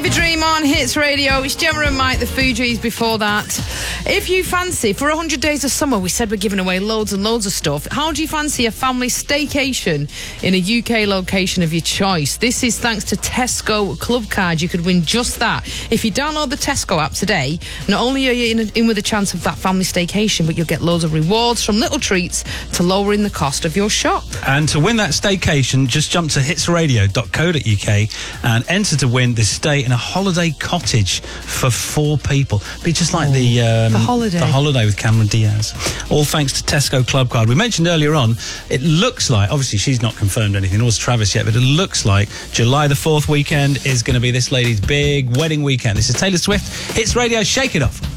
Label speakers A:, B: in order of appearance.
A: Fever Dream on Hits Radio. It's Gemma and Mike, the Fugees before that. If you fancy, for 100 days of summer, we said we're giving away loads and loads of stuff. How do you fancy a family staycation in a UK location of your choice? This is thanks to Tesco Club Card. You could win just that. If you download the Tesco app today, not only are you in with a chance of that family staycation, but you'll get loads of rewards, from little treats to lowering the cost of your shop.
B: And to win that staycation, just jump to hitsradio.co.uk and enter to win this stay in a holiday cottage for 4 people. Be just like the holiday with Cameron Diaz. All thanks to Tesco Club Card. We mentioned earlier on, it looks like, obviously she's not confirmed anything, nor has Travis yet, but it looks like July the 4th weekend is going to be this lady's big wedding weekend. This is Taylor Swift, Hits Radio, Shake It Off.